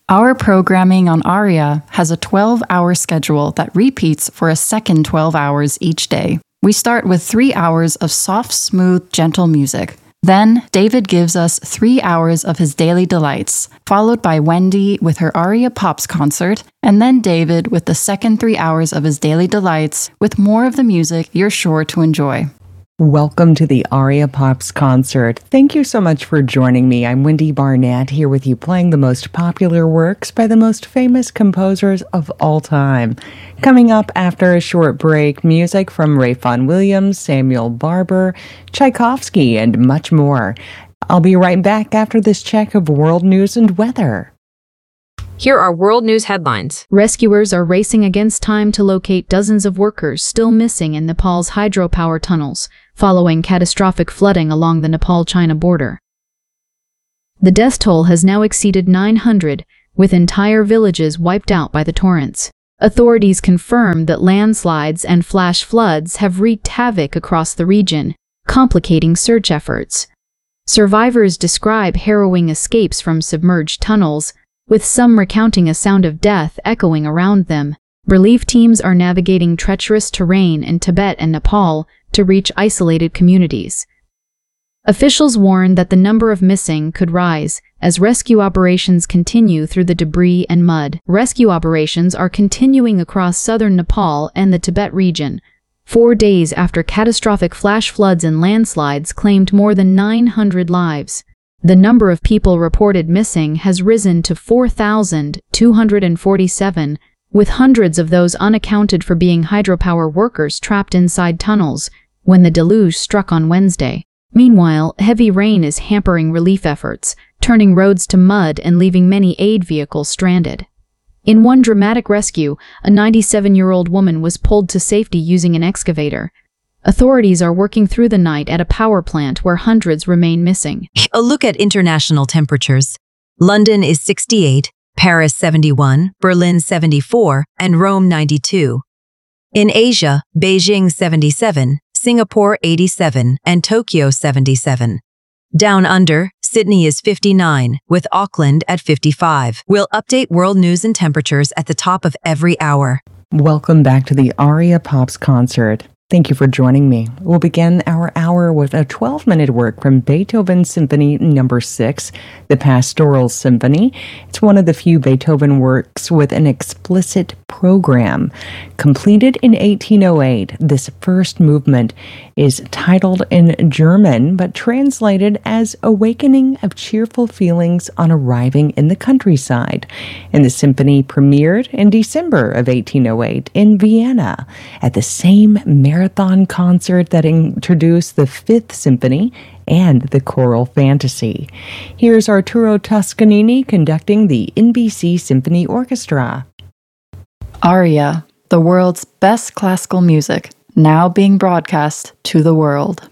Our programming on ARIA has a 12-hour schedule that repeats for a second 12 hours each day. We start with 3 hours of soft, smooth, gentle music. Then, David gives us 3 hours of his daily delights, followed by Wendy with her Aria Pops concert, and then David with the second 3 hours of his daily delights, with more of the music you're sure to enjoy. Welcome to the Aria Pops concert. Thank you so much for joining me. I'm Wendy Barnett, here with you playing the most popular works by the most famous composers of all time. Coming up after a short break, music from Ray Vaughan Williams, Samuel Barber, Tchaikovsky, and much more. I'll be right back after this check of world news and weather. Here are world news headlines. Rescuers are racing against time to locate dozens of workers still missing in Nepal's hydropower tunnels, following catastrophic flooding along the Nepal-China border. The death toll has now exceeded 900, with entire villages wiped out by the torrents. Authorities confirm that landslides and flash floods have wreaked havoc across the region, complicating search efforts. Survivors describe harrowing escapes from submerged tunnels, with some recounting a sound of death echoing around them. Relief teams are navigating treacherous terrain in Tibet and Nepal to reach isolated communities. Officials warn that the number of missing could rise as rescue operations continue through the debris and mud. Rescue operations are continuing across southern Nepal and the Tibet region, 4 days after catastrophic flash floods and landslides claimed more than 900 lives. The number of people reported missing has risen to 4,247, with hundreds of those unaccounted for being hydropower workers trapped inside tunnels when the deluge struck on Wednesday. Meanwhile, heavy rain is hampering relief efforts, turning roads to mud and leaving many aid vehicles stranded. In one dramatic rescue, a 97-year-old woman was pulled to safety using an excavator. Authorities are working through the night at a power plant where hundreds remain missing. A look at international temperatures. London is 68, Paris 71, Berlin 74, and Rome 92. In Asia, Beijing 77, Singapore 87, and Tokyo 77. Down under, Sydney is 59, with Auckland at 55. We'll update world news and temperatures at the top of every hour. Welcome back to the Aria Pops concert. Thank you for joining me. We'll begin our hour with a 12-minute work from Beethoven Symphony No. 6, the Pastoral Symphony. It's one of the few Beethoven works with an explicit program. Completed in 1808, this first movement is titled in German, but translated as Awakening of Cheerful Feelings on Arriving in the Countryside. And the symphony premiered in December of 1808 in Vienna at the same marathon concert that introduced the Fifth Symphony and the Choral Fantasy. Here's Arturo Toscanini conducting the NBC Symphony Orchestra. ARIA, the world's best classical music, now being broadcast to the world.